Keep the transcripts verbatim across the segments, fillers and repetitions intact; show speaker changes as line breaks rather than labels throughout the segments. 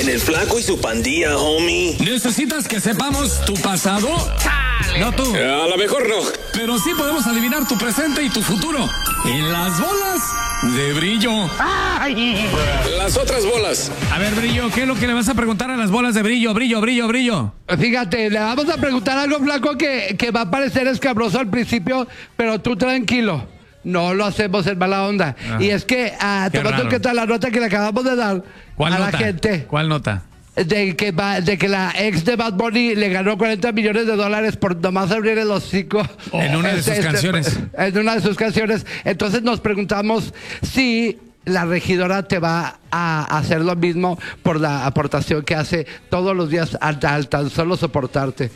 en el Flaco y su pandilla, homie.
¿Necesitas que sepamos tu pasado?
¡Chale!
No tú.
A lo mejor no.
Pero sí podemos adivinar tu presente y tu futuro. En las bolas de Brillo.
¡Ay!
Las otras bolas.
A ver, Brillo, ¿qué es lo que le vas a preguntar a las bolas de Brillo? Brillo, Brillo, Brillo.
Fíjate, le vamos a preguntar algo, Flaco, que, que va a parecer escabroso al principio, pero tú tranquilo. No lo hacemos en mala onda.
Ajá.
Y es que, ah,
Qué
tomando en
raro.
cuenta la nota que le acabamos de dar
¿Cuál
a
nota?
la gente,
¿Cuál nota?
de que, va- de que la ex de Bad Bunny le ganó cuarenta millones de dólares por nomás abrir el hocico.
En una de sus canciones.
En una de sus canciones. Entonces nos preguntamos si la regidora te va a hacer lo mismo por la aportación que hace todos los días al, al tan solo soportarte.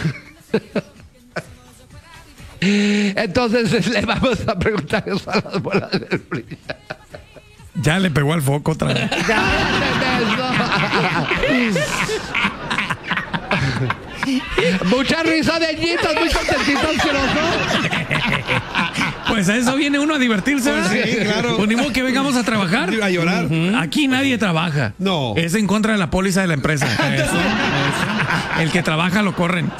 Entonces le vamos a preguntar eso a las bolas del Brillo.
Ya le pegó al foco otra vez.
Mucha risa de ñitos, muy contentitos,
Pues a eso viene uno a divertirse.
Pues
¿verdad?
sí, claro.
Pues ni modo que vengamos a trabajar.
A llorar.
Ujú. Aquí nadie trabaja.
No.
Es en contra de la póliza de la empresa. Eso, eso. El que trabaja lo corren.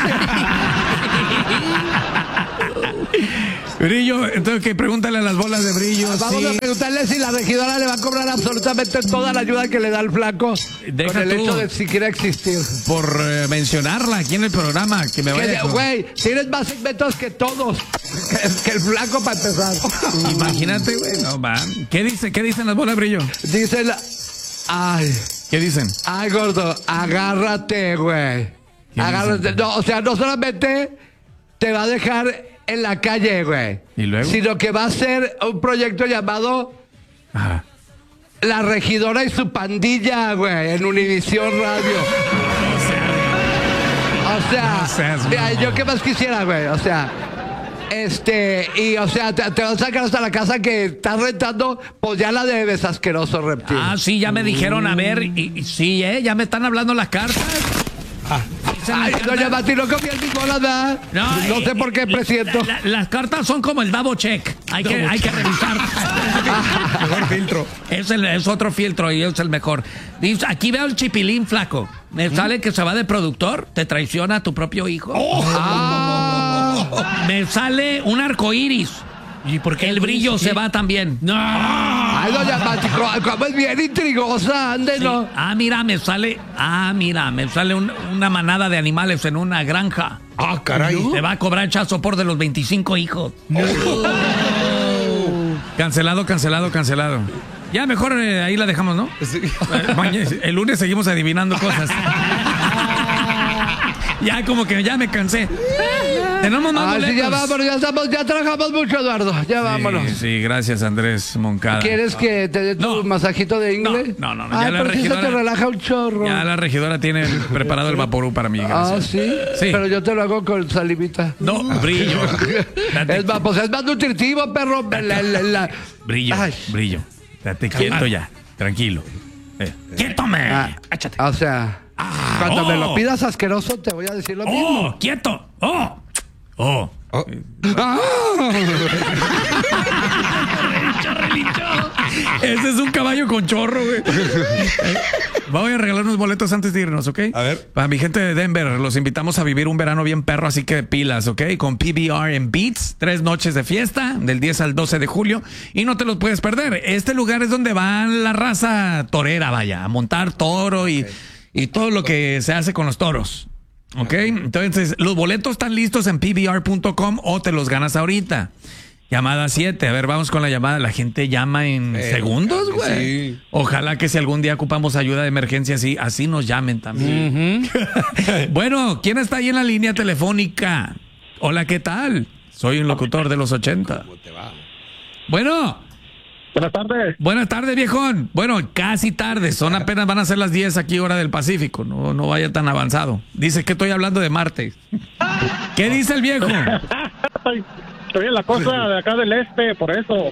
Brillo, entonces que pregúntale a las bolas de Brillo.
Vamos
sí.
a preguntarle si la regidora le va a cobrar absolutamente toda la ayuda que le da el Flaco
Deja
con el
tú.
hecho de siquiera existir.
Por eh, mencionarla aquí en el programa. Que me
Que
vaya.
de-
con-
Güey, tienes más segmentos que todos. Que, que el Flaco para empezar.
Imagínate, güey. No, va. ¿Qué dice? ¿Qué dicen las bolas de Brillo?
Dice la... Ay,
¿Qué dicen?
ay, gordo, agárrate, güey.
¿Qué
Agárrate.
dicen?
No, o sea, no solamente te va a dejar en la calle, güey.
¿Y luego?
Sino que va a ser un proyecto llamado
Ajá.
La Regidora y su Pandilla, güey, en Univisión Radio. O sea,
No seas
mira,
mamón.
yo qué más quisiera, güey. O sea, este, y o sea, te, te vas a sacar hasta la casa que estás rentando, pues ya la debes, asqueroso reptil.
Ah, sí, ya me dijeron, a ver, y, y sí, ¿eh? Ya me están hablando las cartas. Dicen las
Ay,
cartas-
doña Mati, no confía en mis bolas, ¿verdad? No,
eh,
sé por qué,
eh,
presiento.
la- la- las cartas son como el double check. Hay, que, hay que revisar.
Mejor filtro.
Es, el- es otro filtro y es el mejor. Dice, aquí veo el chipilín flaco. Me sale que se va de productor. Te traiciona a tu propio hijo.
Ah.
Me sale un arco iris. ¿Y por qué el brillo se va también? No.
Ay, doña Mati, co- como es bien intrigosa, ande, ¿no?
Ah, mira, me sale. Ah, mira, me sale un- una manada de animales en una granja.
Ah, caray.
Te va a cobrar chazo por de los veinticinco hijos. Cancelado, cancelado, cancelado. Ya mejor eh, ahí la dejamos, ¿no?
Sí.
Eh, mañana- el lunes seguimos adivinando cosas. Ya como que ya me cansé. Tenemos más
Ay, sí,
boletos.
ya vámonos, ya estamos, ya trabajamos mucho, Eduardo. Ya vámonos.
Sí, sí, gracias Andrés Moncada.
¿Quieres que te dé tu
No.
masajito de inglés?
No, no, no,
Ay,
ya la
pero sí se te
regidora-
relaja un chorro.
Ya la regidora tiene preparado el vaporú para mí,
Ah,
gracias.
¿sí?
Sí.
Pero yo te lo hago con salivita.
No, brillo. Date-
Es más, pues es más nutritivo, perro. La- la- la-
Brillo,
Ay.
brillo. Date quieto ya, tranquilo. Eh, ¡Quietome!
Ah,
Échate.
o sea, cuando
oh.
me lo pidas asqueroso, te voy a decir lo mismo.
¡Oh! ¡Quieto! ¡Oh! ¡Oh!
Oh.
Ah.
Ese es un caballo con chorro, güey. Voy a regalar unos boletos antes de irnos, ¿ok?
A ver.
Para mi gente de Denver, los invitamos a vivir un verano bien perro, así que pilas, ¿ok? Con P B R en Beats, tres noches de fiesta, del diez al doce de julio, y no te los puedes perder. Este lugar es donde va la raza torera, vaya, a montar toro y, y todo lo que se hace con los toros. ¿Ok? Entonces, los boletos están listos en P B R punto com o te los ganas ahorita. Llamada siete. A ver, vamos con la llamada. La gente llama en
Eh,
segundos,
claro que
güey.
sí.
Ojalá que si algún día ocupamos ayuda de emergencia, así, así nos llamen también. Bueno, ¿quién está ahí en la línea telefónica? Hola, ¿qué tal? Soy un locutor de los ochenta.
¿Cómo te va?
Bueno.
Buenas tardes.
Buenas tardes, viejón. Bueno, casi tarde. Son apenas van a ser las diez aquí, hora del Pacífico. No, no vaya tan avanzado. Dice que estoy hablando de Marte. ¿Qué dice el viejo?
Estoy, estoy en la costa de acá del este, por eso.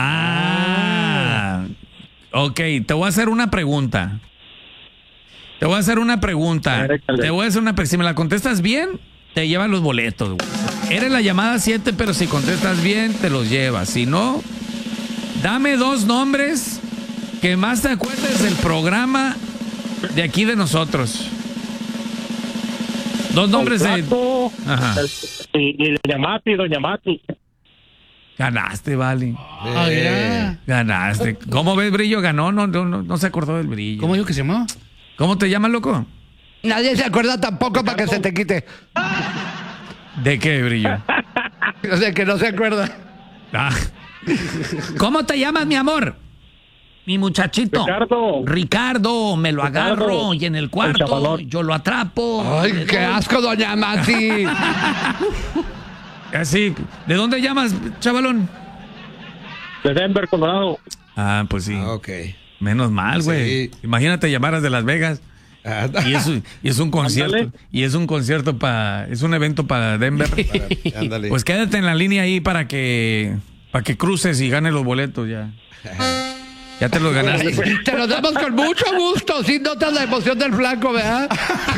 Ah. Ok, te voy a hacer una pregunta. Te voy a hacer una pregunta.
A ver, échale.
Te voy a hacer una pregunta. Si me la contestas bien, te llevan los boletos, güey. Eres la llamada siete, pero si contestas bien, te los llevas. Si no, dame dos nombres que más te acuerdes del programa de aquí de nosotros. Dos nombres de...
Flaco,
Ajá.
el- y, y Doña Mati, Doña Mati.
Ganaste, vale.
Ah, mira.
Ganaste. ¿Cómo ves, Brillo? Ganó, no, no, no, no se acordó del Brillo.
¿Cómo dijo que se llamaba?
¿Cómo te llamas, loco?
Nadie se acuerda tampoco para que se te quite.
¿De qué, Brillo?
O sea, que no se acuerda.
Ah. ¿Cómo te llamas, mi amor? Mi muchachito.
Ricardo.
Ricardo, me lo
Ricardo.
agarro y en el
El
cuarto
chavalón.
yo lo atrapo.
Ay, qué asco, doña Mati.
Así. ¿De dónde llamas, chavalón?
De Denver, Colorado.
Ah, pues sí.
Ah, ok.
Menos mal, güey.
Sí.
Imagínate llamaras de Las Vegas.
Ah,
Y es, un- y es un concierto.
Ándale.
Y es un concierto para. Es un evento para Denver.
para- ándale.
Pues quédate en la línea ahí para que. Para que cruces y ganes los boletos ya. Ya te los ganaste.
Te lo damos con mucho gusto. Sin notas la emoción del flaco, ¿verdad?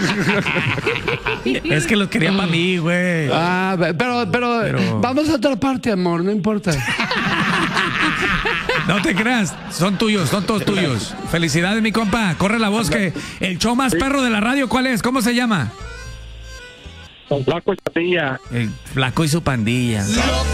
Es que los quería para mí, güey.
Ah, pero, pero,
Pero-
vamos a otra parte, amor, no importa.
No te creas, son tuyos, son todos tuyos. Felicidades, mi compa. Corre la voz que el show más perro de la radio, ¿cuál es? ¿Cómo se llama?
Con Flaco y Patilla.
El Flaco y su pandilla.